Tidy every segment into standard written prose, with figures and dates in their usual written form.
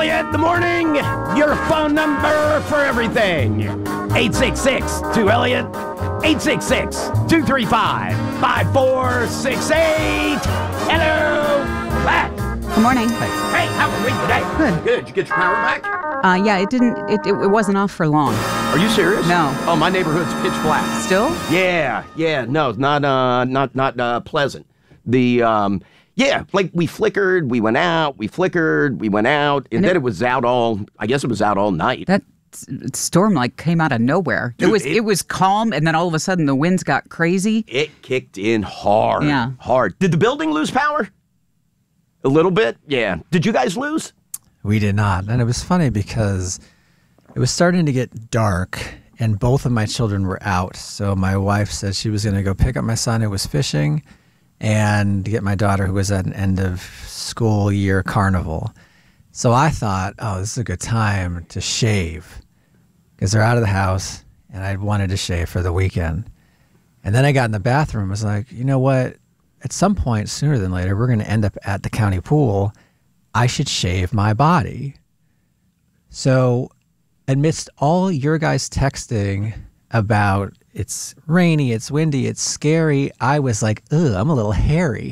Elliott in the morning. Your phone number for everything. 866-2-ELLIOTT. 866-235-5468. Hello. Back. Good morning. Hey, how are we today? Good. Did you get your power back? Yeah, it didn't. It wasn't off for long. Are you serious? No. Oh, my neighborhood's pitch black. Still? Yeah. No, it's not pleasant. Like we flickered, we went out, we flickered, we went out, and then it was out all night. That storm came out of nowhere. Dude, it was calm, and then all of a sudden the winds got crazy. It kicked in hard. Yeah. Hard. Did the building lose power? A little bit? Yeah. Did you guys lose? We did not. And it was funny because it was starting to get dark and both of my children were out. So my wife said she was going to go pick up my son who was fishing and get my daughter who was at an end of school year carnival. So I thought, oh, this is a good time to shave because they're out of the house and I wanted to shave for the weekend. And then I got in the bathroom. I was like, you know what? At some point, sooner than later, we're going to end up at the county pool. I should shave my body. So amidst all your guys texting about it's rainy, it's windy, it's scary, I was like, ugh, I'm a little hairy.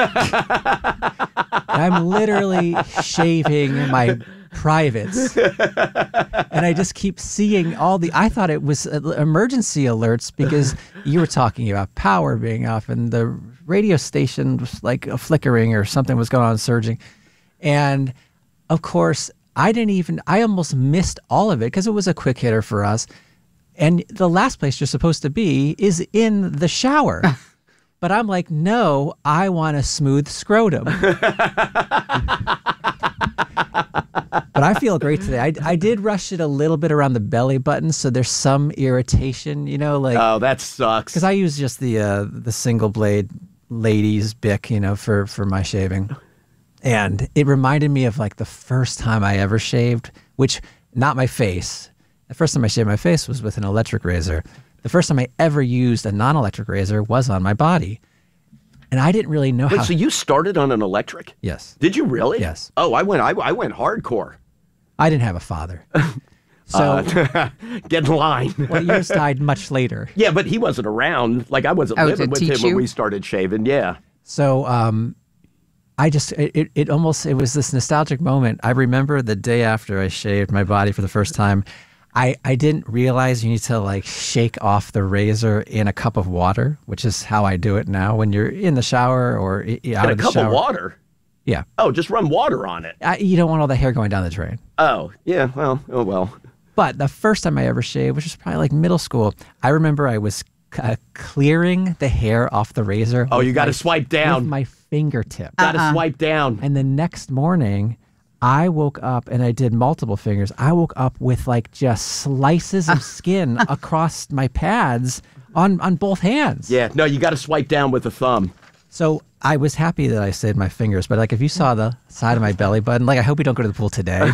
I'm literally shaving my privates. And I just keep seeing I thought it was emergency alerts because you were talking about power being off and the radio station was like a flickering or something was going on, surging. And of course, I almost missed all of it because it was a quick hitter for us. And the last place you're supposed to be is in the shower. But I'm like, no, I want a smooth scrotum. But I feel great today. I did rush it a little bit around the belly button, so there's some irritation, Oh, that sucks. Because I use just the single blade ladies Bic, for my shaving. And it reminded me of the first time I ever shaved, which not my face. The first time I shaved my face was with an electric razor. The first time I ever used a non-electric razor was on my body. And I didn't really know how. So you started on an electric? Yes. Did you really? Yes. Oh, I went hardcore. I didn't have a father. So get in line. Well, yours died much later. Yeah, but he wasn't around. I wasn't living with him when we started shaving. Yeah. So it was this nostalgic moment. I remember the day after I shaved my body for the first time. I didn't realize you need to shake off the razor in a cup of water, which is how I do it now when you're in the shower or out of the shower. In a cup of water? Yeah. Oh, just run water on it. You don't want all the hair going down the drain. Oh, yeah. Well. But the first time I ever shaved, which was probably middle school, I remember I was clearing the hair off the razor. Oh, you got to swipe down. With my fingertip. Got to swipe down. And the next morning, I woke up and I did multiple fingers. I woke up with just slices of skin across my pads on both hands. Yeah, no, you got to swipe down with the thumb. So I was happy that I saved my fingers, but if you saw the side of my belly button, I hope you don't go to the pool today.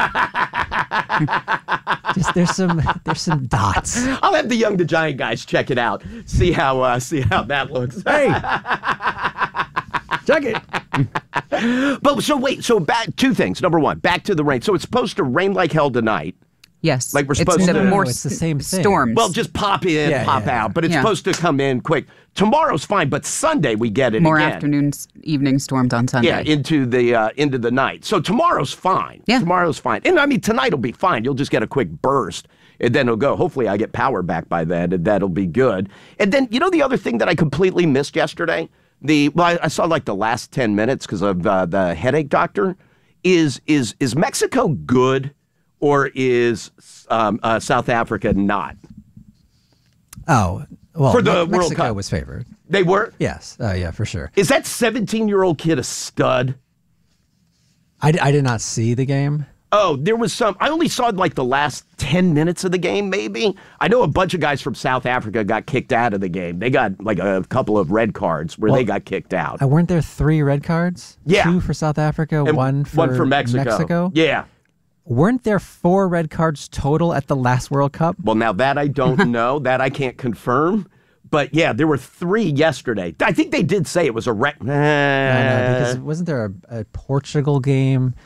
Just there's some dots. I'll have the Young the Giant guys check it out. See how that looks. Hey. Check it. But so back two things. Number one, back to the rain. So it's supposed to rain like hell tonight. Yes. We're supposed to. More it's the same thing. Storms. Well, just pop in, pop out, but it's supposed to come in quick. Tomorrow's fine, but Sunday we get it more again. afternoon, evening storms on Sunday. Yeah, into the night. So tomorrow's fine. Yeah. Tomorrow's fine. And tonight will be fine. You'll just get a quick burst and then it'll go. Hopefully I get power back by then and that'll be good. And then, the other thing that I completely missed yesterday, I saw the last 10 minutes because of the headache doctor. Is Mexico good or is South Africa not? Oh, well, for the World Mexico Cup was favored. They were? Yes. Yeah, for sure. Is that 17-year-old kid a stud? I did not see the game. Oh, there was some. I only saw the last 10 minutes of the game, maybe. I know a bunch of guys from South Africa got kicked out of the game. They got a couple of red cards where they got kicked out. Weren't there 3 red cards? Yeah. 2 for South Africa, and one for Mexico. Yeah. Weren't there 4 red cards total at the last World Cup? Well, now that I don't know. That I can't confirm. But yeah, there were 3 yesterday. I think they did say it was a No, because wasn't there a Portugal game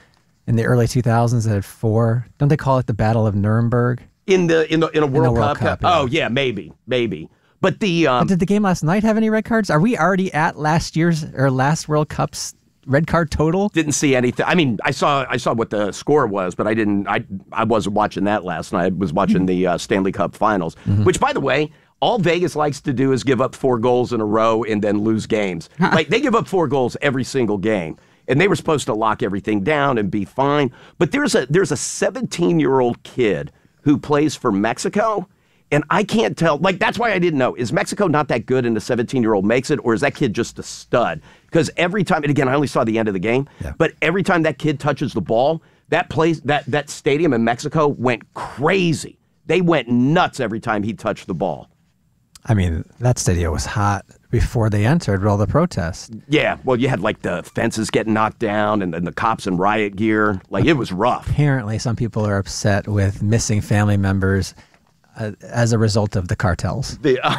in the early 2000s that had 4. Don't they call it the Battle of Nuremberg? In a World Cup? Yeah. Oh, yeah, maybe. But the did the game last night have any red cards? Are we already at last World Cup's red card total? didn't see anything. I mean, I saw what the score was, but I wasn't watching that last night. I was watching the Stanley Cup Finals, which, by the way, all Vegas likes to do is give up 4 goals in a row and then lose games. Like, they give up 4 goals every single game. And they were supposed to lock everything down and be fine. But there's a 17-year-old kid who plays for Mexico, and I can't tell. Like, that's why I didn't know. Is Mexico not that good and the 17-year-old makes it, or is that kid just a stud? Because every time, and again, I only saw the end of the game, but every time that kid touches the ball, that stadium in Mexico went crazy. They went nuts every time he touched the ball. I mean, that stadium was hot before they entered with all the protests. Yeah, well, you had like the fences getting knocked down and then the cops in riot gear. Like, it was rough. Apparently, some people are upset with missing family members as a result of the cartels.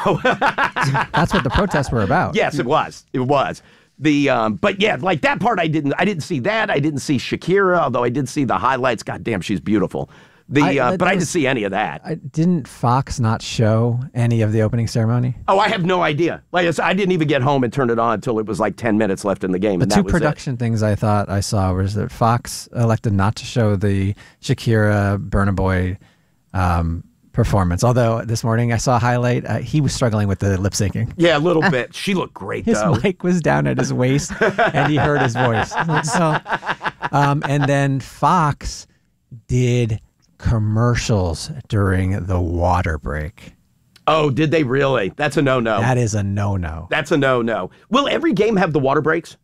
That's what the protests were about. Yes, it was. It was. But yeah, like that part I didn't see that. I didn't see Shakira, although I did see the highlights. God damn, she's beautiful. But I didn't see any of that. Didn't Fox not show any of the opening ceremony? Oh, I have no idea. Like I said, I didn't even get home and turn it on until it was like 10 minutes left in the game. The 2 production things I thought I saw was that Fox elected not to show the Shakira Burna Boy performance. Although this morning I saw a highlight. He was struggling with the lip syncing. Yeah, a little bit. She looked great, though. His mic was down at his waist, and he heard his voice. So, and then Fox did commercials during the water break. Oh, did they really? That's a no-no. That is a no-no. That's a no-no. Will every game have the water breaks?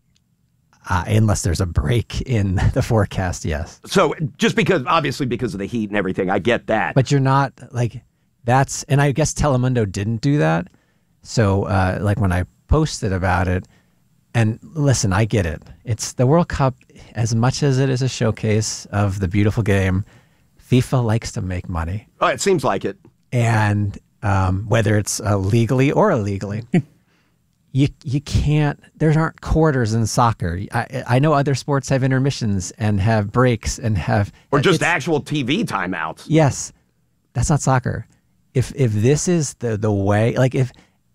Unless there's a break in the forecast, yes. So just obviously because of the heat and everything, I get that. But you're not and I guess Telemundo didn't do that. So like when I posted about it, and listen, I get it. It's the World Cup, as much as it is a showcase of the beautiful game, FIFA likes to make money. Oh, it seems like it. And whether it's legally or illegally, you can't, there aren't quarters in soccer. I know other sports have intermissions and have breaks and have... Or just actual TV timeouts. Yes. That's not soccer. If this is the way, like if...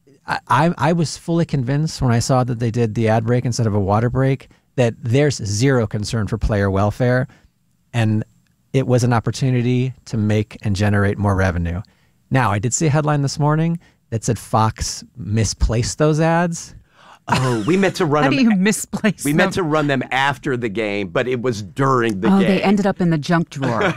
I was fully convinced when I saw that they did the ad break instead of a water break that there's zero concern for player welfare, and it was an opportunity to make and generate more revenue. Now, I did see a headline this morning that said Fox misplaced those ads. Oh, we meant to run them. How do you misplace We meant to run them after the game, but it was during the game. They ended up in the junk drawer.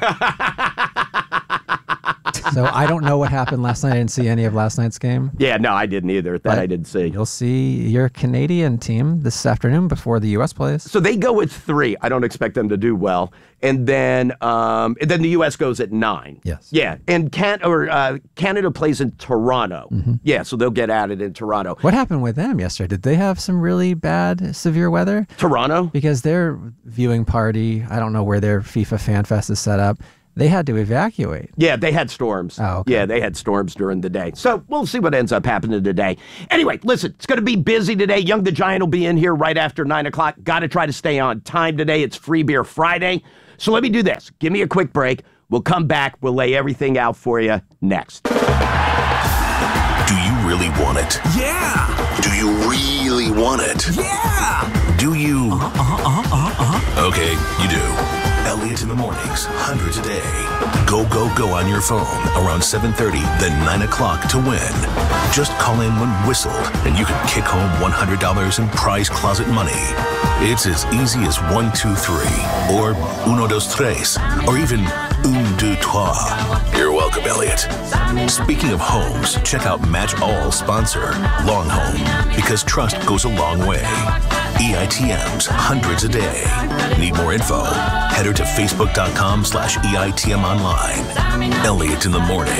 So I don't know what happened last night. I didn't see any of last night's game. Yeah, no, I didn't either. That I didn't see. You'll see your Canadian team this afternoon before the U.S. plays. So they go at 3. I don't expect them to do well. And then the U.S. goes at 9. Yes. Yeah, and Canada plays in Toronto. Mm-hmm. Yeah, so they'll get at it in Toronto. What happened with them yesterday? Did they have some really bad, severe weather? Toronto? Because their viewing party, I don't know where their FIFA Fan Fest is set up, they had to evacuate. Yeah, they had storms. Oh, okay. Yeah, they had storms during the day. So we'll see what ends up happening today. Anyway, listen, it's going to be busy today. Young the Giant will be in here right after 9 o'clock. Got to try to stay on time today. It's Free Beer Friday. So let me do this. Give me a quick break. We'll come back. We'll lay everything out for you next. Do you really want it? Yeah! Do you really want it? Yeah! Do you? Okay, you do. Elliot in the mornings, hundreds a day. Go, go, go on your phone around 7:30, then 9 o'clock to win. Just call in when whistled, and you can kick home $100 in prize closet money. It's as easy as 1, 2, 3, or uno, dos, tres, or even un, deux, trois. You're welcome, Elliot. Speaking of homes, check out Match All sponsor, Long Home, because trust goes a long way. EITMs, hundreds a day. Need more info? Head to facebook.com/EITM online. Elliot in the morning.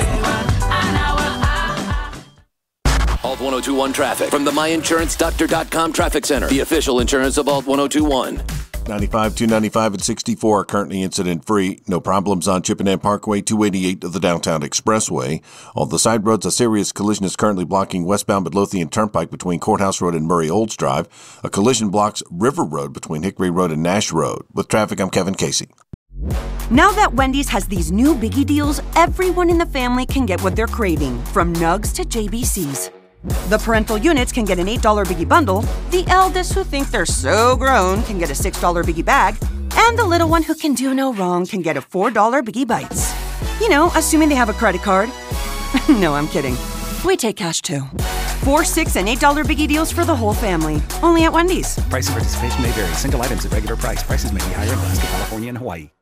Alt 1021 traffic from the MyInsuranceDoctor.com Traffic Center, the official insurance of Alt 1021. 95, 295, and 64 are currently incident-free. No problems on Chippenham Parkway, 288 of the Downtown Expressway. On the side roads, a serious collision is currently blocking westbound Midlothian Turnpike between Courthouse Road and Murray Olds Drive. A collision blocks River Road between Hickory Road and Nash Road. With traffic, I'm Kevin Casey. Now that Wendy's has these new biggie deals, everyone in the family can get what they're craving, from nugs to JBCs. The parental units can get an $8 biggie bundle, the eldest who think they're so grown can get a $6 biggie bag, and the little one who can do no wrong can get a $4 biggie bites. You know, assuming they have a credit card. No, I'm kidding. We take cash too. 4, 6, and $8 biggie deals for the whole family. Only at Wendy's. Price and participation may vary. Single items at regular price. Prices may be higher in Alaska, California, and Hawaii.